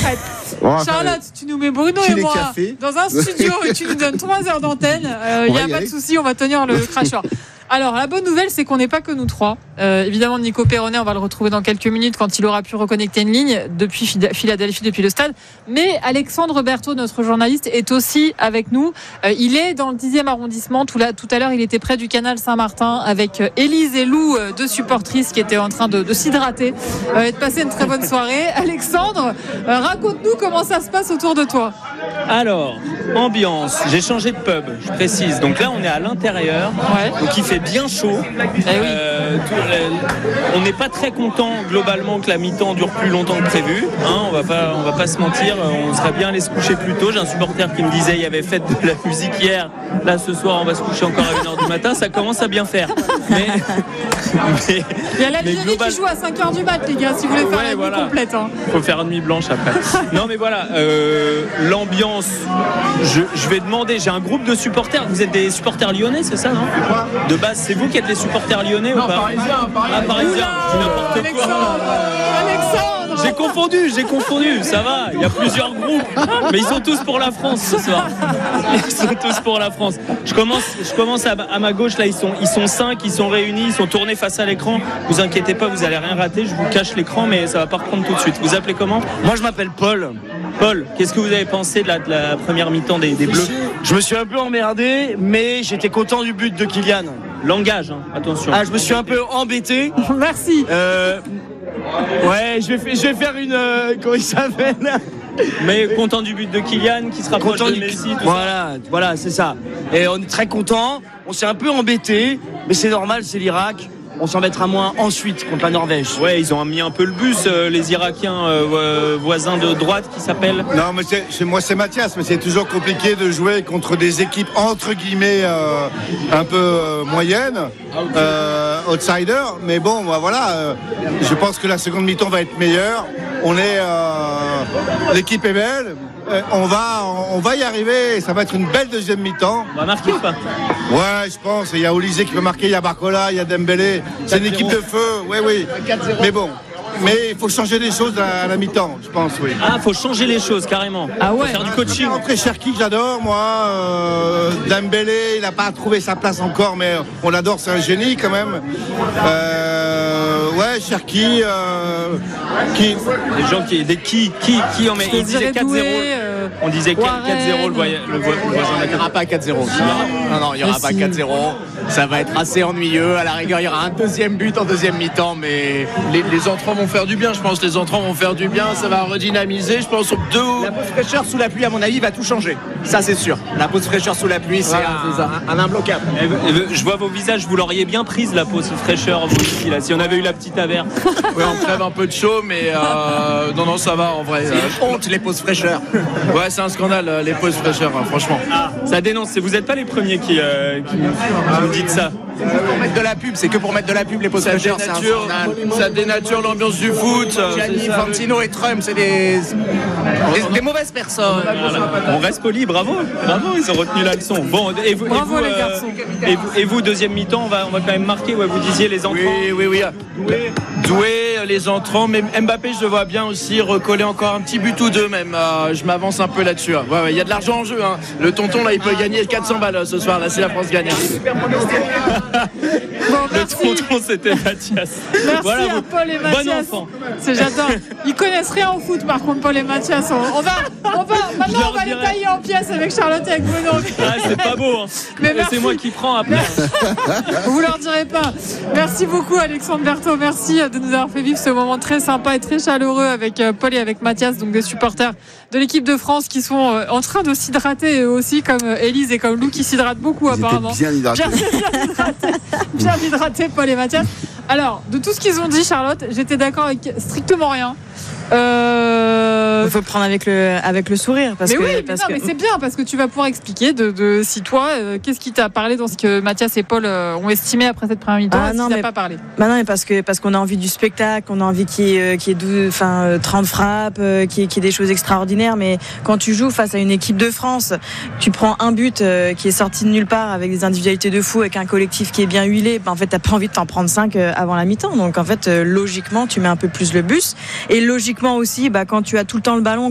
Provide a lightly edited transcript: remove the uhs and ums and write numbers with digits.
Arrête. Charlotte, tu nous mets Bruno et moi dans un studio et tu nous donnes 3 heures d'antenne. Il n'y a pas de souci, on va tenir le cracheur. Alors, la bonne nouvelle, c'est qu'on n'est pas que nous 3. Évidemment, Nico Perronnet, on va le retrouver dans quelques minutes quand il aura pu reconnecter une ligne depuis Philadelphie, depuis le stade. Mais Alexandre Berthaud, notre journaliste, est aussi avec nous. Il est dans le 10e arrondissement. Tout à l'heure, il était près du canal Saint-Martin avec Élise et Lou, 2 supportrices qui étaient en train de s'hydrater et de passer une très bonne soirée. Alexandre, raconte-nous comment ça se passe autour de toi. Alors, ambiance, j'ai changé de pub, je précise. Donc là, on est à l'intérieur. Donc il fait bien chaud. On n'est pas très content globalement que la mi-temps dure plus longtemps que prévu. On va pas se mentir. On serait bien allé se coucher plus tôt. J'ai un supporter qui me disait il y avait fête de la musique hier. Là ce soir on va se coucher encore à 1h du matin. Ça commence à bien faire. Mais il y a l'Algérie qui joue à 5h du mat, les gars. Si vous voulez faire la nuit complète. Faut faire une nuit blanche après. Non mais voilà. L'ambiance. Je vais demander. J'ai un groupe de supporters. Vous êtes des supporters lyonnais, c'est ça, non? De base, c'est vous qui êtes les supporters lyonnais ou pas? Parisiens. Parisien, n'importe quoi. Alexandre. J'ai confondu, ça va, il y a plusieurs groupes, mais ils sont tous pour la France ce soir. Ils sont tous pour la France. Je commence à ma gauche, là, ils sont 5, ils sont réunis, ils sont tournés face à l'écran. Vous inquiétez pas, vous allez rien rater, je vous cache l'écran, mais ça va pas reprendre tout de suite. Vous appelez comment? Moi, je m'appelle Paul. Paul, qu'est-ce que vous avez pensé de la première mi-temps des Bleus? Je me suis un peu emmerdé, mais j'étais content du but de Kylian. Langage, attention. Je me suis un peu embêté. Merci. Ouais, je vais faire une... comment il s'appelle? Mais content du but de Kylian qui se rapproche de Messi. Voilà, c'est ça. Et on est très content. On s'est un peu embêté, mais c'est normal, c'est l'Irak. On s'en mettra moins ensuite contre la Norvège. Ouais, ils ont mis un peu le bus, les Irakiens voisins de droite qui s'appellent. Non, mais c'est Mathias, mais c'est toujours compliqué de jouer contre des équipes entre guillemets un peu moyennes, outsiders. Mais bon, voilà, je pense que la seconde mi-temps va être meilleure. L'équipe est belle. On va y arriver. Ça va être une belle deuxième mi-temps. On va marquer ou pas? Ouais, je pense. Il y a Olysée qui peut marquer, il y a Barcola, il y a Dembélé. C'est une équipe de feu. Oui. Mais bon. Mais il faut changer les choses à la mi-temps, je pense, oui. Ah, il faut changer les choses, carrément. Ah ouais. Faut faire du coaching. Après Cherki, j'adore, moi. Dembélé, il n'a pas trouvé sa place encore, mais on l'adore, c'est un génie quand même. Ouais, Cherki. Les gens qui en met. Il disait 4-0. On disait 4-0 le voisin. Il n'y aura pas 4-0. Non, il n'y aura pas 4-0. Ça va être assez ennuyeux. À la rigueur, il y aura un deuxième but en deuxième mi-temps, mais les entrants vont faire du bien. Je pense que les entrants vont faire du bien. Ça va redynamiser. Je pense La pause fraîcheur sous la pluie, à mon avis, va tout changer. Ça, c'est sûr. La pause fraîcheur sous la pluie, c'est un imbloquable. Je vois vos visages, vous l'auriez bien prise, la pause fraîcheur, vous ici, là, si on avait eu la petite averse. Oui, on crève un peu de chaud, mais non, ça va en vrai. C'est honte, les pauses fraîcheurs. Ouais, c'est un scandale, les pauses fraîcheurs, franchement. Ça dénonce. Vous n'êtes pas les premiers qui me dites ça. Pour mettre de la pub, c'est que pour mettre de la pub, les pauses fraîcheurs, c'est un scandale. Ça dénature l'ambiance du foot. Gianni, Infantino et Trump, c'est des mauvaises personnes. Voilà. On reste poli, bravo, ils ont retenu la leçon. Bon, Bravo les garçons. Et vous, deuxième mi-temps, on va quand même marquer. Ouais, vous disiez les entrants. Oui. Doué, les entrants, mais Mbappé, je le vois bien aussi recoller encore un petit but ou deux même. Je m'avance un peu là-dessus. Ouais, il y a de l'argent en jeu. Le tonton là, il peut gagner 400 balles ce soir. Là, si la France gagne. Le tonton, c'était Mathias. Merci à Paul et Mathias. Bon enfant. J'adore. Ils connaissent rien au foot, par contre, Paul et Mathias. Maintenant, on va les tailler en pièces avec Charlotte et avec Bruno. C'est pas beau. Mais c'est moi qui prends après. Vous leur direz pas. Merci beaucoup, Alexandre Berthaud. Merci de nous avoir fait vivre ce moment très sympa et très chaleureux avec Paul et avec Mathias, donc des supporters de l'équipe de France qui sont en train de s'hydrater eux aussi, comme Élise et comme Lou qui s'hydratent beaucoup apparemment. Bien hydratés. Bien hydratés, Paul et Mathias. Alors, de tout ce qu'ils ont dit, Charlotte, j'étais d'accord avec strictement rien. Il faut le prendre avec le sourire. Mais c'est bien parce que tu vas pouvoir expliquer de si toi, qu'est-ce qui t'a parlé dans ce que Mathias et Paul ont estimé après cette première mi-temps. Non, mais pas parlé. Non, mais parce qu'on a envie du spectacle, on a envie qu'il y ait 30 frappes, qu'il y ait des choses extraordinaires. Mais quand tu joues face à une équipe de France, tu prends un but qui est sorti de nulle part avec des individualités de fou, avec un collectif qui est bien huilé. En fait, t'as pas envie de t'en prendre 5 avant la mi-temps. Donc en fait, logiquement, tu mets un peu plus le bus. Et logiquement aussi, quand tu as tout le temps le ballon,